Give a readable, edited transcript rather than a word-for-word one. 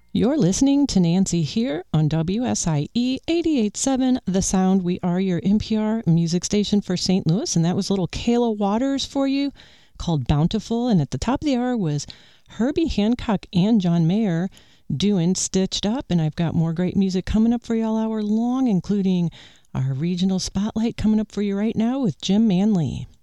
You're listening to Nancy here on WSIE 88.7 The Sound. We are your NPR music station for St. Louis, and that was little Kayla Waters for you called Bountiful. And at the top of the hour was Herbie Hancock and John Mayer doing Stitched Up. And I've got more great music coming up for you all hour long, including our regional spotlight coming up for you right now with Jim Manley.